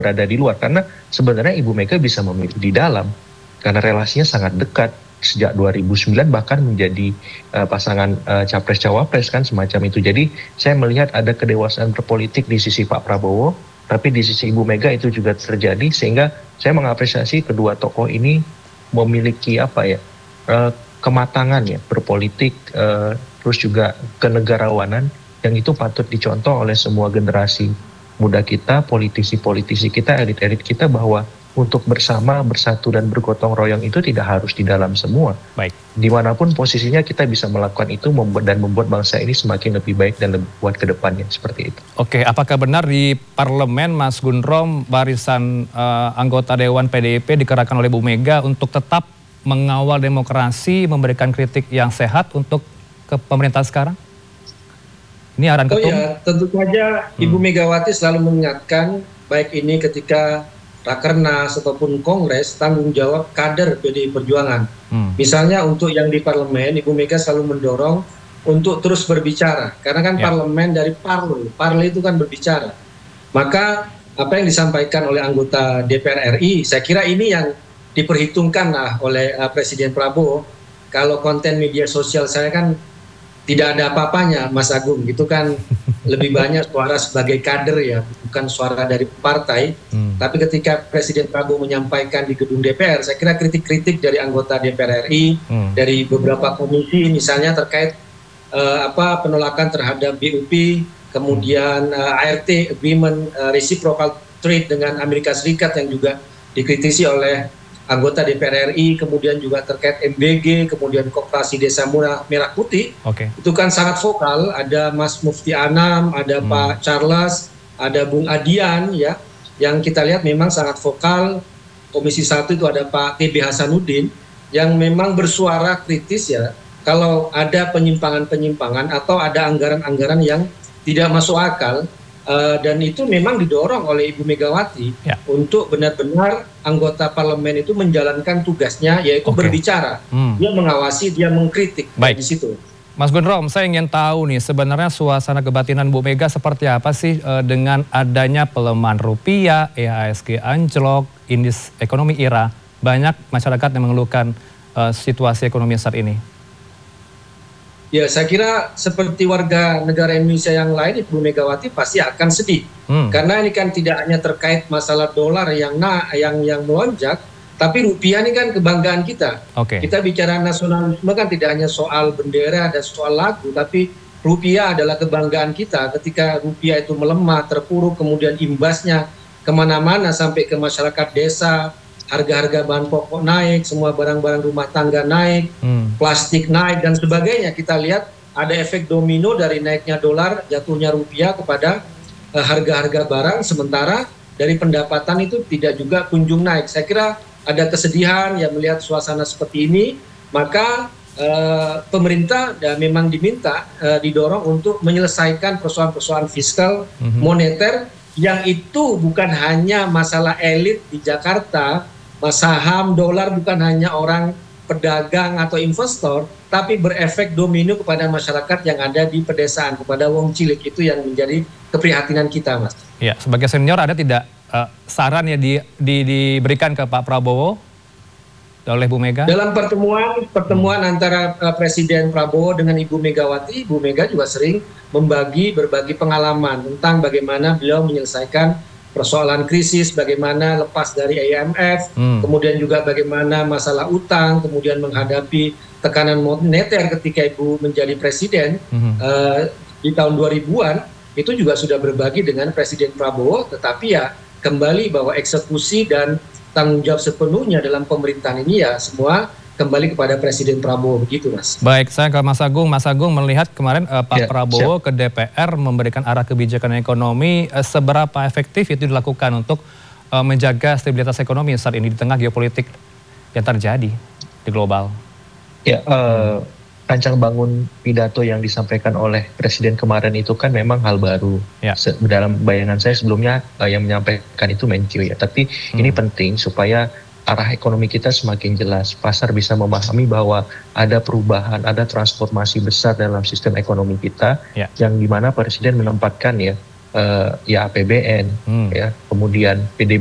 berada di luar. Karena sebenarnya Ibu Mega bisa memilih di dalam, karena relasinya sangat dekat sejak 2009 bahkan menjadi pasangan capres-cawapres kan semacam itu. Jadi saya melihat ada kedewasaan berpolitik di sisi Pak Prabowo, tapi di sisi Ibu Mega itu juga terjadi, sehingga saya mengapresiasi kedua tokoh ini memiliki kematangan ya berpolitik, terus juga kenegarawanan yang itu patut dicontoh oleh semua generasi muda kita, politisi-politisi kita, elit-elit kita, bahwa untuk bersama, bersatu dan bergotong royong itu tidak harus di dalam semua. Baik. Dimanapun posisinya kita bisa melakukan itu dan membuat bangsa ini semakin lebih baik dan lebih kuat ke depannya, seperti itu. Oke, apakah benar di parlemen Mas Gundrom barisan anggota Dewan PDIP digerakkan oleh Bu Mega untuk tetap mengawal demokrasi, memberikan kritik yang sehat untuk ke pemerintah sekarang? Ini arahan ketum? Ya, tentu saja Ibu Megawati selalu mengingatkan, baik ini ketika Rakernas ataupun Kongres, tanggung jawab kader PDI Perjuangan. Misalnya untuk yang di parlemen, Ibu Mega selalu mendorong untuk terus berbicara. Karena kan parlemen dari parle itu kan berbicara. Maka apa yang disampaikan oleh anggota DPR RI, saya kira ini yang diperhitungkan oleh Presiden Prabowo. Kalau konten media sosial saya kan tidak ada apa-apanya, Mas Agung. Itu kan lebih banyak suara sebagai kader ya, bukan suara dari partai. Tapi ketika Presiden Prabowo menyampaikan di gedung DPR, saya kira kritik-kritik dari anggota DPR RI, dari beberapa komisi, misalnya terkait penolakan terhadap BUP, kemudian ART, Agreement Reciprocal Trade dengan Amerika Serikat yang juga dikritisi oleh anggota DPR RI, kemudian juga terkait MBG, kemudian Koperasi Desa Merah Putih. Itu kan sangat vokal, ada Mas Mufti Anam, ada Pak Charles, ada Bung Adian ya, yang kita lihat memang sangat vokal. Komisi 1 itu ada Pak TB Hasanuddin yang memang bersuara kritis ya, kalau ada penyimpangan-penyimpangan atau ada anggaran-anggaran yang tidak masuk akal. Dan itu memang didorong oleh Ibu Megawati untuk benar-benar anggota parlemen itu menjalankan tugasnya, yaitu berbicara. Dia mengawasi, dia mengkritik. Baik. Di situ. Mas Gundrom, saya ingin tahu nih sebenarnya suasana kebatinan Bu Mega seperti apa sih dengan adanya pelemahan rupiah, IHSG anjlok, indeks ekonomi IRA. Banyak masyarakat yang mengeluhkan situasi ekonomi saat ini. Ya, saya kira seperti warga negara Indonesia yang lain, Ibu Megawati pasti akan sedih. Karena ini kan tidak hanya terkait masalah dolar yang melonjak, tapi rupiah ini kan kebanggaan kita. Kita bicara nasionalisme kan tidak hanya soal bendera dan soal lagu, tapi rupiah adalah kebanggaan kita. Ketika rupiah itu melemah, terpuruk, kemudian imbasnya kemana-mana sampai ke masyarakat desa, harga-harga bahan pokok naik, semua barang-barang rumah tangga naik, plastik naik dan sebagainya. Kita lihat ada efek domino dari naiknya dolar, jatuhnya rupiah kepada harga-harga barang, sementara dari pendapatan itu tidak juga kunjung naik. Saya kira ada kesedihan ya melihat suasana seperti ini, maka pemerintah memang diminta didorong untuk menyelesaikan persoalan-persoalan fiskal, moneter, yang itu bukan hanya masalah elit di Jakarta, saham, dolar bukan hanya orang pedagang atau investor, tapi berefek domino kepada masyarakat yang ada di pedesaan, kepada wong cilik. Itu yang menjadi keprihatinan kita, Mas. Ya, sebagai senior ada tidak saran ya diberikan ke Pak Prabowo oleh Bu Mega? Dalam pertemuan antara Presiden Prabowo dengan Ibu Megawati, Ibu Mega juga sering berbagi pengalaman tentang bagaimana beliau menyelesaikan persoalan krisis, bagaimana lepas dari IMF, kemudian juga bagaimana masalah utang, kemudian menghadapi tekanan moneter ketika Ibu menjadi presiden di tahun 2000-an, itu juga sudah berbagi dengan Presiden Prabowo, tetapi ya kembali bahwa eksekusi dan tanggung jawab sepenuhnya dalam pemerintahan ini ya semua kembali kepada Presiden Prabowo, begitu Mas. Baik, saya ke Mas Agung. Mas Agung melihat kemarin Pak Prabowo ke DPR memberikan arah kebijakan ekonomi, seberapa efektif itu dilakukan untuk menjaga stabilitas ekonomi saat ini di tengah geopolitik yang terjadi di global? Ya, rancang bangun pidato yang disampaikan oleh Presiden kemarin itu kan memang hal baru. Dalam bayangan saya sebelumnya yang menyampaikan itu Menkyu ya, tapi ini penting supaya arah ekonomi kita semakin jelas. Pasar bisa memahami bahwa ada perubahan, ada transformasi besar dalam sistem ekonomi kita, yang dimana Presiden menempatkan ya ya APBN, ya kemudian PDB